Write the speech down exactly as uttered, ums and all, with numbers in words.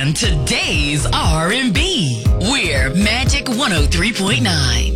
on today's R and B. We're Magic one oh three point nine.